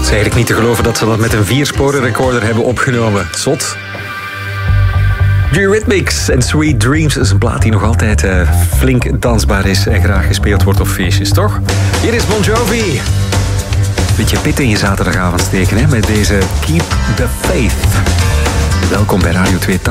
is eigenlijk niet te geloven dat ze dat met een 4-sporen recorder hebben opgenomen. Zot. The Eurythmics en Sweet Dreams is een plaat die nog altijd flink dansbaar is en graag gespeeld wordt op feestjes, toch? Hier is Bon Jovi. Beetje pit in je zaterdagavond steken, hè, met deze Keep the Faith. Welkom bij Radio 2.